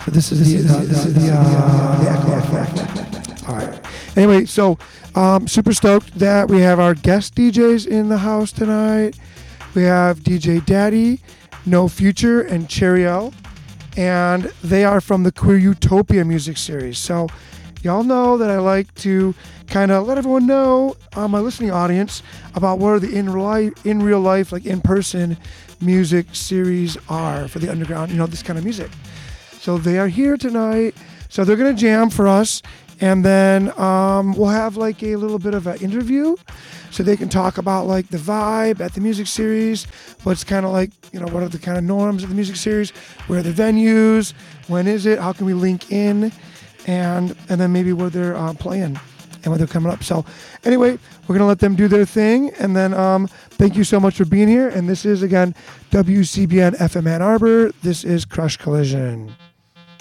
So this is the echo effect. All right. Anyway, so super stoked that we have our guest DJs in the house tonight. We have DJ Daddy, No Future, and Cheriel, and they are from the Queer Utopia music series. So y'all know that I like to kind of let everyone know, my listening audience, about what the in real life, like in-person music series are for the underground, this kind of music. So they are here tonight. So they're going to jam for us. And then we'll have like a little bit of an interview so they can talk about like the vibe at the music series, what's kind of like, what are the kind of norms of the music series, where are the venues, when is it, how can we link in, and then maybe where they're playing and where they're coming up. So anyway, we're going to let them do their thing. And then thank you so much for being here. And this is, again, WCBN FM Ann Arbor. This is Crush Collision.